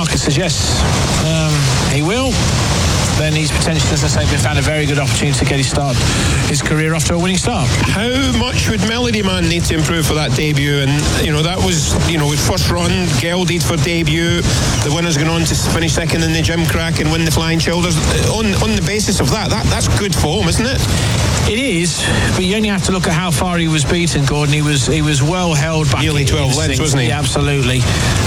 market suggests he will, then he's potentially, as I say, found a very good opportunity to get his career off to a winning start. How much would Melody Man need to improve for that debut? And that was his first run, gelded for debut. The winner's going on to finish second in the Gimcrack and win the Flying Childers. On the basis of that's good form, isn't it? It is, but you only have to look at how far he was beaten, Gordon. He was well held back. Nearly 12 lengths, wasn't he? Yeah, absolutely.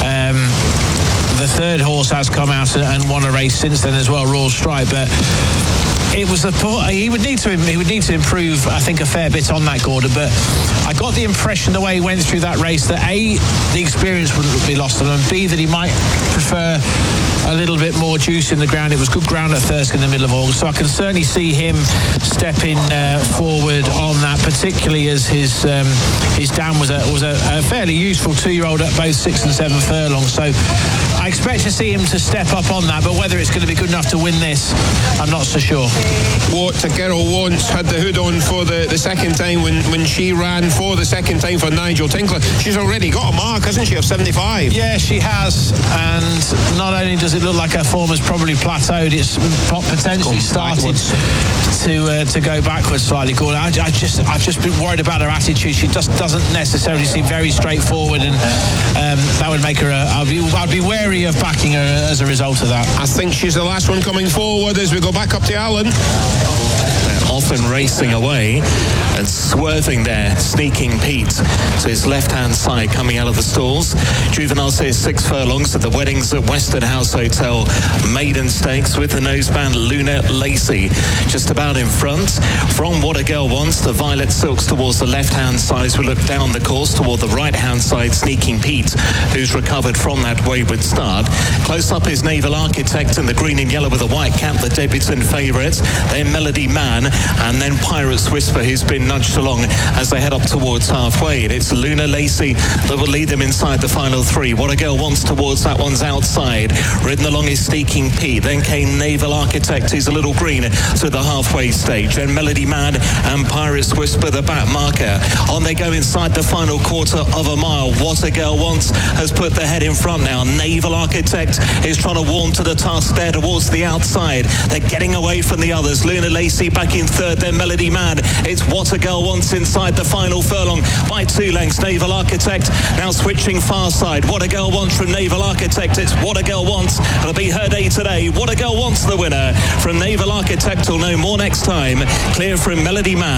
The third horse has come out and won a race since then as well, Royal Stripe, but it was he would need to improve, I think, a fair bit on that, Gordon. But I got the impression the way he went through that race that A, the experience wouldn't be lost on him, and B, that he might prefer a little bit more juice in the ground. It was good ground at Thirsk in the middle of August, so I can certainly see him stepping forward on that, particularly as his dam was a fairly useful 2-year-old at both 6 and 7 furlongs. So I expect to see him to step up on that, but whether it's going to be good enough to win this, I'm not so sure. What a Girl Wants had the hood on for the second time when she ran for the second time for Nigel Tinkler. She's already got a mark, hasn't she, of 75? Yeah, she has, and not only does it look like her form has probably plateaued, it's potentially started to go backwards slightly, Gordon. I've just been worried about her attitude. She just doesn't necessarily seem very straightforward, and that would make her I'd be wary of backing her as a result of that. I think she's the last one coming forward as we go back up to Alan. Often racing away and swerving there, Sneaking Pete to his left-hand side coming out of the stalls. Juveniles here 6 furlongs at the Weddings at Western House Hotel Maiden Stakes with the noseband Luna Lacey just about in front. From What a Girl Wants, the Violet Silks towards the left-hand side as we look down the course toward the right-hand side, Sneaking Pete, who's recovered from that wayward start. Close up is Naval Architect in the green and yellow with a white cap, the debutant favourite. Then Melody Man, and then Pirate's Whisper, who's been nudged along as they head up towards halfway. It's Luna Lacey that will lead them inside the final 3. What a Girl Wants towards that one's outside. Ridden along is Sneaking Pete. Then came Naval Architect, who's a little green, to the halfway stage. Then Melody Man and Pirate's Whisper, the back marker. On they go inside the final quarter of a mile. What a Girl Wants has put the head in front now. Naval Architect is trying to warm to the task there towards the outside. They're getting away from the others. Luna Lacey back in third, then Melody Man. It's What a Girl Wants inside the final furlong by 2 lengths. Naval Architect now switching far side. What a Girl Wants from Naval Architect. It's What a Girl Wants. It'll be her day today. What a Girl Wants the winner from Naval Architect. Will know more next time. Clear from Melody Man.